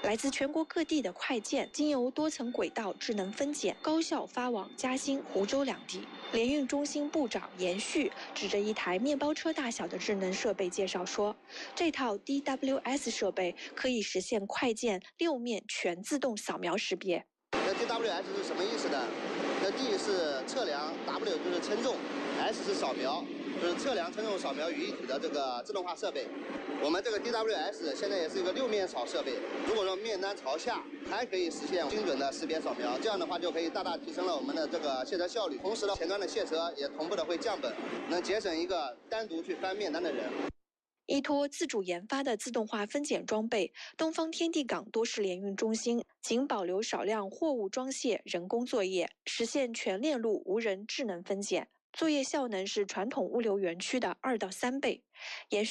来自全国各地的快件经由多层轨道智能分拣，高效发往嘉兴、湖州两地。联运中心部长严旭指着一台面包车大小的智能设备介绍说，这套 DWS 设备可以实现快件6面全自动扫描识别。 那 DWS 是什么意思呢？那 D 是测量 ，W 就是称重 ，S 是扫描，就是测量、称重、扫描于一体的这个自动化设备。我们这个 DWS 现在也是一个6面扫设备，如果说面单朝下，还可以实现精准的识别扫描，这样的话就可以大大提升了我们的这个卸车效率。同时呢，前端的卸车也同步的会降本，能节省一个单独去翻面单的人。 依托自主研发的自动化分拣装备，东方天地港多式联运中心仅保留少量货物装卸人工作业，实现全链路无人智能分拣，作业效能是传统物流园区的2到3倍。延续